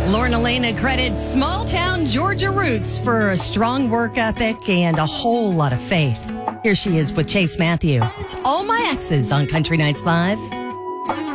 Lorna Lena credits small town Georgia roots for a strong work ethic and a whole lot of faith. Here she is with Chase Matthew. It's All My Exes on Country Nights Live.